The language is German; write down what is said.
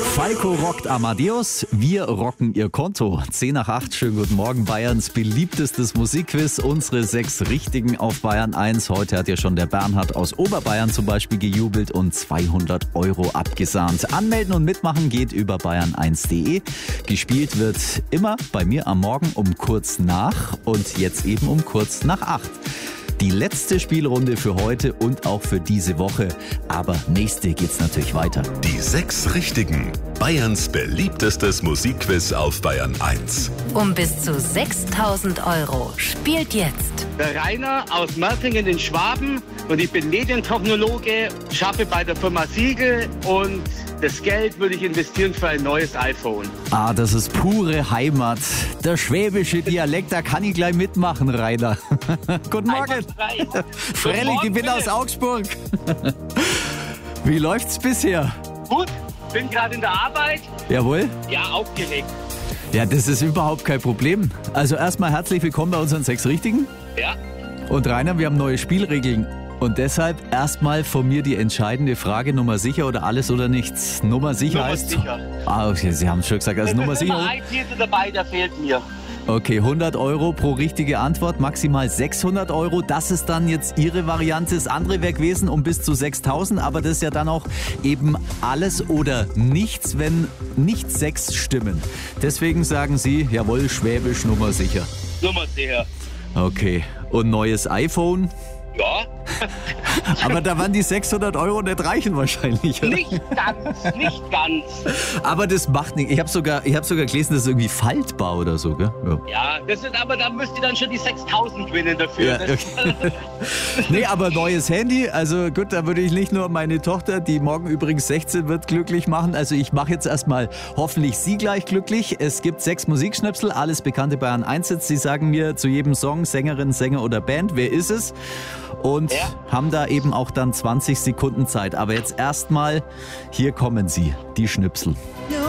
Falco rockt Amadeus, wir rocken ihr Konto. 10 nach 8, schönen guten Morgen. Bayerns beliebtestes Musikquiz, unsere 6 Richtigen auf Bayern 1. Heute hat ja schon der Bernhard aus Oberbayern zum Beispiel gejubelt und 200 € abgesahnt. Anmelden und mitmachen geht über bayern1.de. Gespielt wird immer bei mir am Morgen um kurz nach und jetzt eben um kurz nach 8. Die letzte Spielrunde für heute und auch für diese Woche. Aber nächste geht's natürlich weiter. Die 6 Richtigen. Bayerns beliebtestes Musikquiz auf Bayern 1. Um bis zu 6.000 € spielt jetzt Der Rainer aus Mertingen in Schwaben und ich bin Medientechnologe, arbeite bei der Firma Siegel und das Geld würde ich investieren für ein neues iPhone. Ah, das ist pure Heimat. Der schwäbische Dialekt, da kann ich gleich mitmachen, Rainer. Guten Morgen. Frellig, ich bin aus Augsburg. Wie läuft's bisher? Gut, bin gerade in der Arbeit. Jawohl. Ja, aufgeregt. Ja, das ist überhaupt kein Problem. Also erstmal herzlich willkommen bei unseren 6 Richtigen. Ja. Und Rainer, wir haben neue Spielregeln. Und deshalb erstmal von mir die entscheidende Frage, Nummer sicher oder alles oder nichts? Nummer sicher Nummer heißt... sicher. Ah, okay, Sie haben es schon gesagt. Also Nummer sicher... Nummer 1 hier dabei, der fehlt mir. Okay, 100 € pro richtige Antwort, maximal 600 €. Das ist dann jetzt Ihre Variante. Das andere wäre gewesen um bis zu 6.000, aber das ist ja dann auch eben alles oder nichts, wenn nicht 6 stimmen. Deswegen sagen Sie, jawohl, schwäbisch, Nummer sicher. Nummer sicher. Okay, und neues iPhone? Ja. Aber da waren die 600 € nicht reichen wahrscheinlich, oder? Nicht ganz. Aber das macht nichts. Ich habe sogar gelesen, das ist irgendwie faltbar oder so, gell? Ja, das ist, aber da müsst ihr dann schon die 6.000 gewinnen dafür. Ja, okay. Nee, aber neues Handy, also gut, da würde ich nicht nur meine Tochter, die morgen übrigens 16 wird, glücklich machen. Also ich mache jetzt erstmal hoffentlich Sie gleich glücklich. Es gibt 6 Musikschnipsel, alles bekannte Bayern 1 Hits. Sie sagen mir zu jedem Song, Sängerin, Sänger oder Band, wer ist es? Und haben da eben auch dann 20 Sekunden Zeit. Aber jetzt erstmal, hier kommen sie, die Schnipsel. Ja,